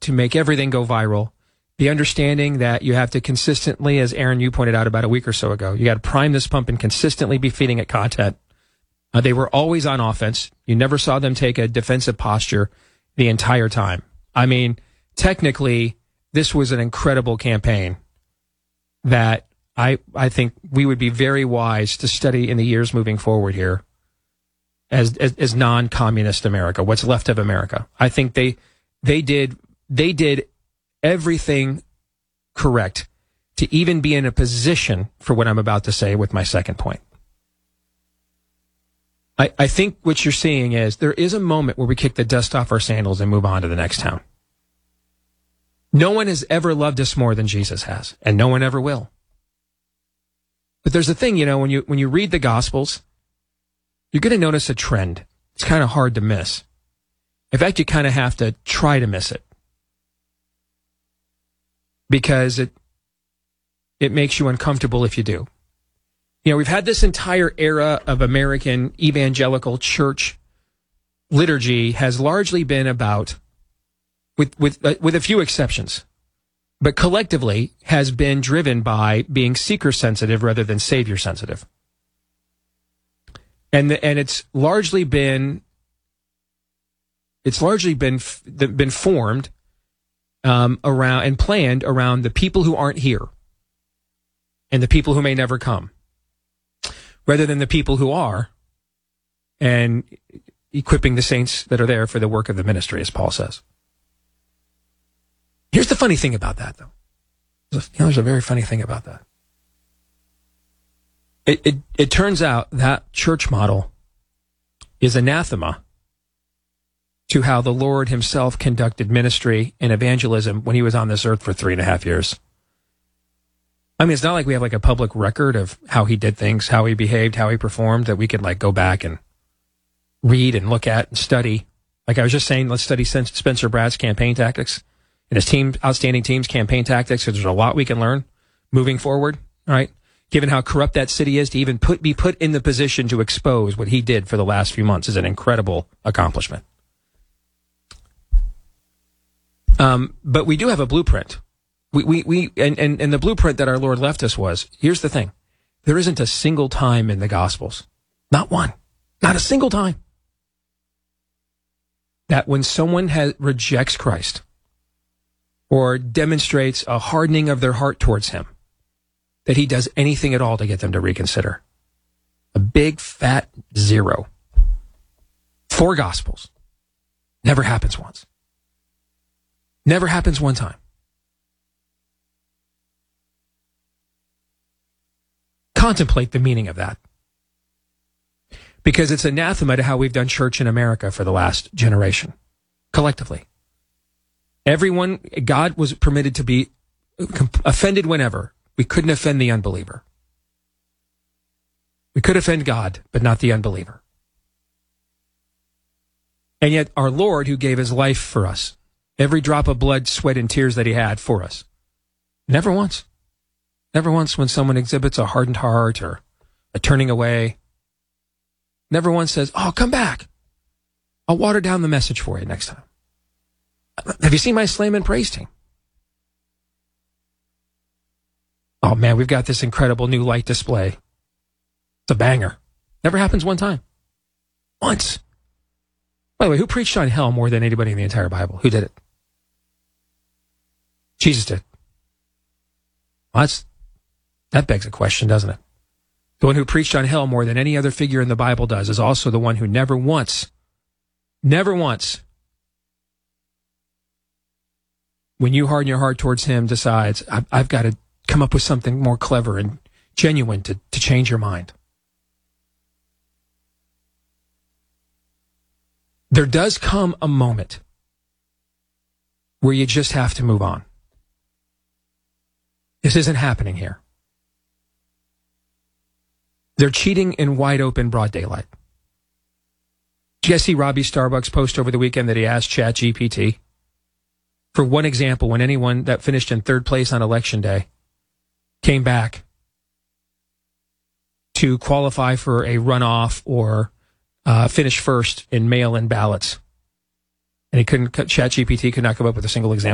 to make everything go viral. The understanding that you have to consistently, as Aaron, you pointed out about a week or so ago, you got to prime this pump and consistently be feeding it content. They were always on offense. You never saw them take a defensive posture the entire time. I mean, technically, this was an incredible campaign that I think we would be very wise to study in the years moving forward here as non-communist America, what's left of America. I think they did everything correct to even be in a position for what I'm about to say with my second point. I think what you're seeing is there is a moment where we kick the dust off our sandals and move on to the next town. No one has ever loved us more than Jesus has, and no one ever will. But there's a thing, when you read the Gospels, you're going to notice a trend. It's kind of hard to miss. In fact, you kind of have to try to miss it. Because it makes you uncomfortable if you do. We've had this entire era of American evangelical church liturgy has largely been about, with a few exceptions, but collectively has been driven by being seeker sensitive rather than savior sensitive. And it's largely been formed around and planned around the people who aren't here and the people who may never come, rather than the people who are, and equipping the saints that are there for the work of the ministry, as Paul says. Here's the funny thing about that, though. There's a very funny thing about that. It turns out that church model is anathema to how the Lord himself conducted ministry and evangelism when he was on this earth for 3.5 years. I mean, it's not like we have like a public record of how he did things, how he behaved, how he performed, that we could like go back and read and look at and study. Like I was just saying, let's study Spencer Brad's campaign tactics and his outstanding team's campaign tactics, because there's a lot we can learn moving forward, right? Given how corrupt that city is, to even be put in the position to expose what he did for the last few months is an incredible accomplishment. But we do have a blueprint. And the blueprint that our Lord left us was, here's the thing. There isn't a single time in the Gospels, not one, not a single time, that when someone rejects Christ or demonstrates a hardening of their heart towards him, that he does anything at all to get them to reconsider. A big fat zero. 4 Gospels. Never happens once. Never happens one time. Contemplate the meaning of that. Because it's anathema to how we've done church in America for the last generation, collectively. Everyone, God was permitted to be offended whenever. We couldn't offend the unbeliever. We could offend God, but not the unbeliever. And yet our Lord, who gave his life for us, every drop of blood, sweat, and tears that he had for us, never once when someone exhibits a hardened heart or a turning away, never once says, oh, come back. I'll water down the message for you next time. Have you seen my Slam and Praise team? Oh, man, we've got this incredible new light display. It's a banger. Never happens one time. Once. By the way, who preached on hell more than anybody in the entire Bible? Who did it? Jesus did. Well, that begs a question, doesn't it? The one who preached on hell more than any other figure in the Bible does is also the one who never once, when you harden your heart towards him, decides, I've got to come up with something more clever and genuine to change your mind. There does come a moment where you just have to move on. This isn't happening here. They're cheating in wide open broad daylight. Did you guys see Robbie Starbucks post over the weekend that he asked ChatGPT for one example when anyone that finished in third place on election day came back to qualify for a runoff or finish first in mail-in ballots? And ChatGPT could not come up with a single example.